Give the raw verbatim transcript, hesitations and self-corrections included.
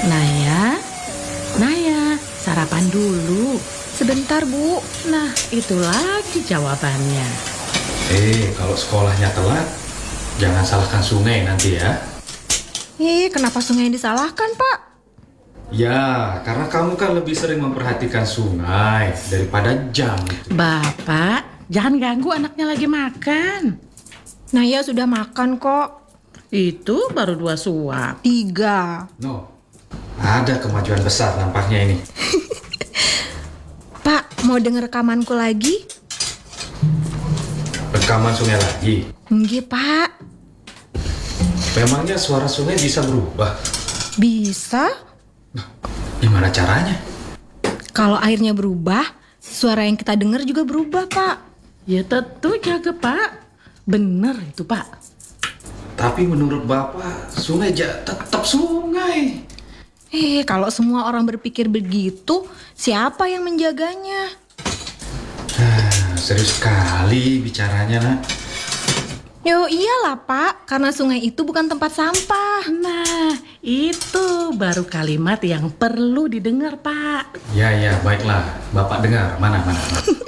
Naya, Naya, sarapan dulu. Sebentar, Bu. Nah, itu lagi jawabannya. Eh, kalau sekolahnya telat, jangan salahkan Sungai nanti ya. Ih, kenapa Sungai yang disalahkan, Pak? Ya, karena kamu kan lebih sering memperhatikan Sungai daripada Jam. Bapak, jangan ganggu anaknya lagi makan. Naya sudah makan kok. Itu baru dua suap. Tiga. No, ada kemajuan besar nampaknya ini. Pak, mau denger rekamanku lagi? Rekaman Sungai lagi. Nggih, Pak. Memangnya suara Sungai bisa berubah? Bisa. Gimana caranya? Kalau airnya berubah, suara yang kita dengar juga berubah, Pak. Ya tentu jaga, Pak. Bener itu, Pak. Tapi menurut Bapak, Sungai ja- tetap Sungai. Eh, kalau semua orang berpikir begitu, siapa yang menjaganya? Ah, serius sekali bicaranya, Nak. Yo iyalah, Pak, karena sungai itu bukan tempat sampah. Nah, itu baru kalimat yang perlu didengar, Pak. Ya, ya, baiklah. Bapak dengar. Mana, mana, mana.